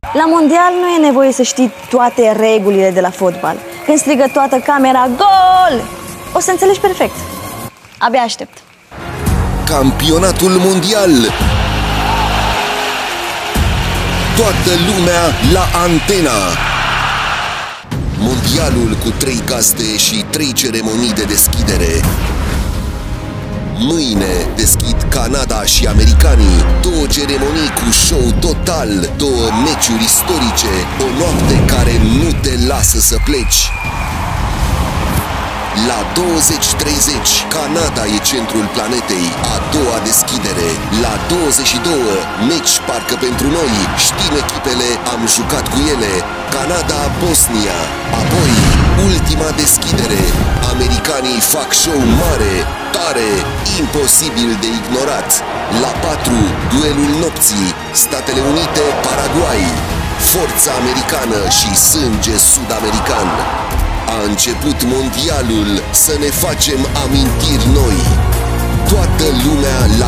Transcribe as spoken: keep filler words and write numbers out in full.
La mondial nu e nevoie să știi toate regulile de la fotbal. Când strigă toată camera gol, o să înțelegi perfect. Abia aștept. Campionatul mondial. Toată lumea la antena. Mondialul cu trei gazde și trei ceremonii de deschidere. Mâine deschid Canada și americanii. Două ceremonii cu show total. Două meciuri istorice. O noapte care nu te lasă să pleci. La douăzeci treizeci, Canada e centrul planetei. A doua deschidere. La douăzeci și doi, meci parcă pentru noi. Știm echipele, am jucat cu ele. Canada-Bosnia. Apoi, ultima deschidere. Americanii fac show mare, tare, imposibil de ignorat. La patru, duelul nopții. Statele Unite-Paraguay. Forța americană și sânge sud-american. A început mondialul, să ne facem amintiri noi. Toată lumea la